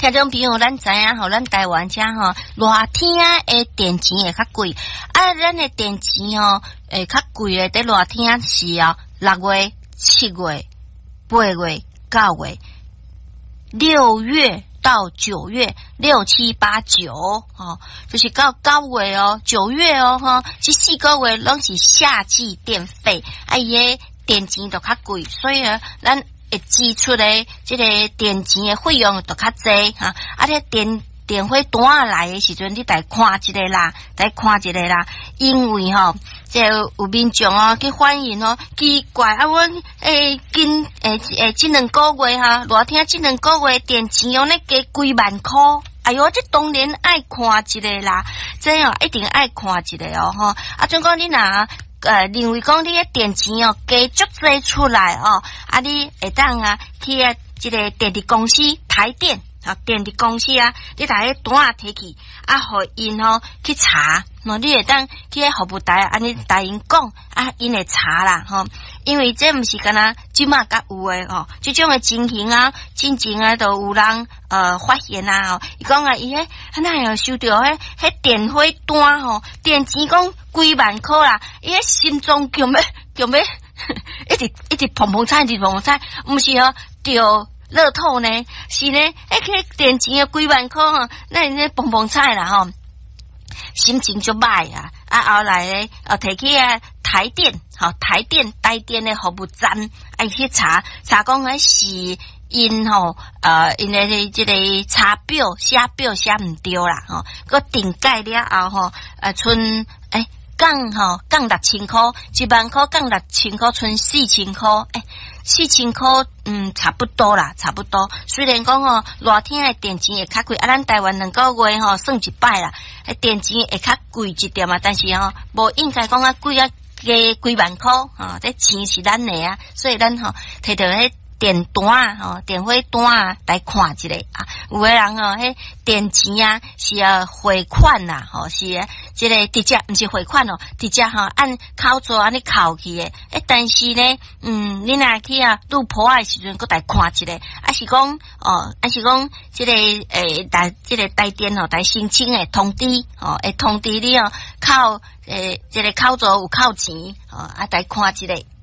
听众朋友，咱知影吼，咱台湾遮吼，热天诶电钱会较贵，啊，咱诶电钱吼，会较贵诶，伫热天是6月、7月、8月、9月、6月到9月，6、7、8、9，就是到9月哦，9月哦，这4个月拢是夏季电费，啊，伊诶电钱就较贵，所以咱会支出的这个电钱的费用就较济哈，啊，这电费单来的时阵，你来看一个啦，因为这有民众去反映奇怪啊，阮这2个月热天这2个月电钱用咧加几万块，哎哟，这当然爱看一个啦，这一定爱看一个哦啊，总讲你若认为讲你的电钱加足济出来啊，你会当去这个电力公司台电电力公司你把迄单摕去互因去查，你会当去迄服务台你甲因讲因会查啦因为这毋是敢若即马甲有诶这种诶情形真正都有人发现伊讲伊哪收到迄电费单电钱讲几万块啦，伊心脏强要一直砰砰踩，毋是着乐透呢，是呢，去电钱几万块那你蹦蹦菜啦心情就歹后来咧摕去台电台电的服务站去查讲是因因的这个查表写毋对啦个顶盖了后剩降6000块，1万块降6000块，剩4000块，4000块差不多啦，差不多。虽然讲热天的电钱会较贵，咱台湾2个月算一摆啦，电钱会较贵一点但是无应该讲贵加几万块这钱是咱的所以咱摕到迄电单电费单来看一下有的人迄电钱是汇款啦是这个直接毋是汇款直接按口座安尼扣去的但是呢你若去入铺的时阵搁来看一下是讲这个这个台电来申请的通知会通知你扣这个口座有扣钱来看一下